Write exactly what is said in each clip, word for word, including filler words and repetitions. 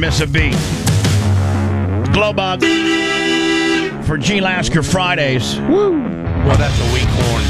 miss a beat. Globug for G. Lasker Fridays. Woo! Well, that's a weak horn.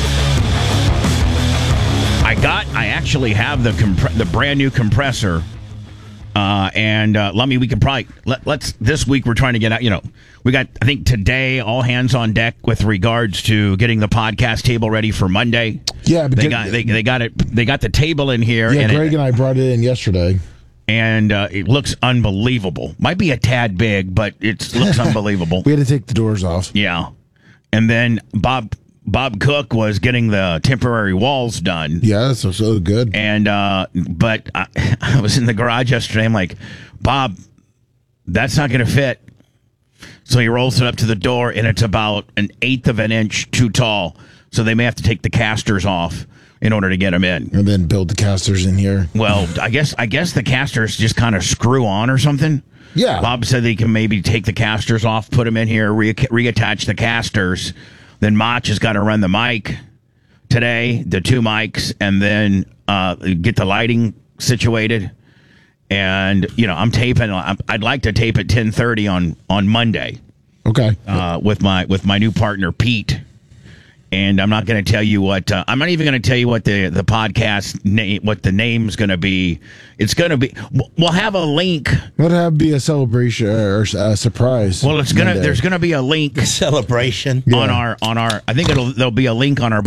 I got, I actually have the compre- the brand new compressor. Uh, and uh, Lummy, we can probably let, let's this week we're trying to get out. You know, we got I think today all hands on deck with regards to getting the podcast table ready for Monday. Yeah, but they did, got they, they got it. They got the table in here. Yeah, and Greg it, and I brought it in yesterday, and uh, it looks unbelievable. Might be a tad big, but it looks unbelievable. We had to take the doors off. Yeah, and then Bob. Bob Cook was getting the temporary walls done. Yeah, so so good. And uh, but I, I was in the garage yesterday. I'm like, Bob, that's not going to fit. So he rolls it up to the door, and it's about an eighth of an inch too tall. So they may have to take the casters off in order to get them in. And then build the casters in here. Well, I guess I guess the casters just kind of screw on or something. Yeah. Bob said they can maybe take the casters off, put them in here, re- reattach the casters. Then Mach has got to run the mic today, the two mics, and then uh, get the lighting situated. And, you know, I'm taping. I'd like to tape at ten thirty on, on Monday. Okay. Uh, with my with my new partner, Pete. And I'm not going to tell you what, uh, I'm not even going to tell you what the, the podcast name, what the name's going to be. It's going to be, we'll have a link. Would have be a celebration or a surprise? Well, it's going to, Monday. there's going to be a link Celebration on our, on our, I think it'll, there'll be a link on our